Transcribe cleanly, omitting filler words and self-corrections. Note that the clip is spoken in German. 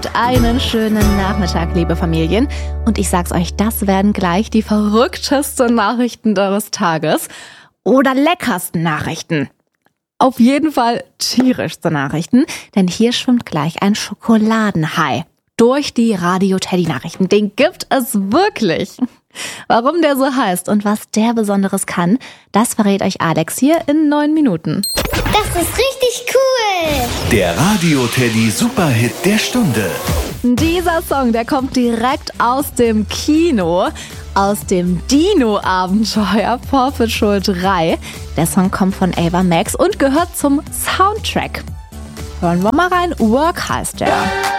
habt einen schönen Nachmittag, liebe Familien. Und ich sag's euch, das werden gleich die verrücktesten Nachrichten eures Tages. Oder leckersten Nachrichten. Auf jeden Fall tierischste Nachrichten, denn hier schwimmt gleich ein Schokoladenhai durch die Radio-Teddy-Nachrichten. Den gibt es wirklich. Warum der so heißt und was der Besonderes kann, das verrät euch Alex hier in 9 Minuten. Das ist richtig cool! Der Radio-Teddy Superhit der Stunde. Dieser Song, der kommt direkt aus dem Kino, aus dem Dino-Abenteuer Paw Patrol 3. Der Song kommt von Ava Max und gehört zum Soundtrack. Hören wir mal rein. Work heißt der.